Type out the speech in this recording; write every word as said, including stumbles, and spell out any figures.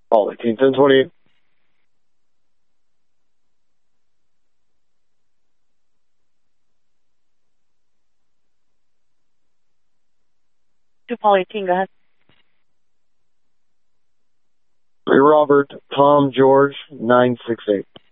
All eighteen ten twenty-eight. To Paul eighteen, go ahead. Three Robert, Tom George, nine six eight.